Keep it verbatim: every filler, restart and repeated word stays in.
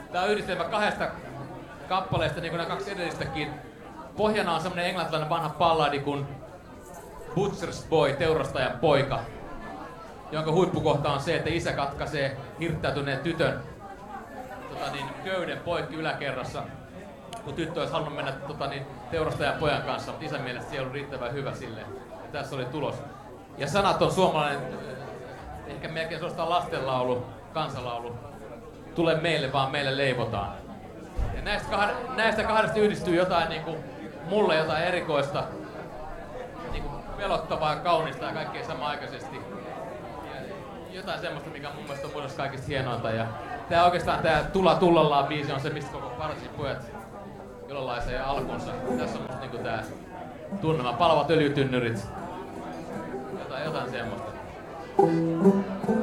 Tää on yhdistelmä kahdesta kappaleesta, niin kuin nämä kaksi edellistäkin. Pohjana on semmonen englantilainen vanha balladi kuin Butcher's Boy, teurastajan poika, jonka huippukohta on se, että isä katkaisee hirttäytyneen tytön tota niin, köyden poikki yläkerrassa, kun tyttö olisi halunnut mennä tota niin, teurastajan pojan kanssa, mutta isän mielestä se ei ollut riittävän hyvä silleen. Ja tässä oli tulos. Ja sanat on suomalainen, ehkä melkein suorastaan lastenlaulu, kansalaulu. Tule meille, vaan meille leivotaan. Ja näistä, kahd- näistä kahdesta yhdistyy jotain niinku, mulle jotain erikoista, niinku pelottavaa, kaunista ja kaikkea samanaikaisesti. Ja jotain semmoista, mikä mun mielestä on mun mielestä kaikista hienointa. Ja tää oikeastaan tää Tulla tullallaan biisi on se, mistä koko Parsin pojat jollain sai alkunsa. Tässä on musta niinku tää tunnelma, palavat öljytynnyrit. Jotain, jotain semmoista.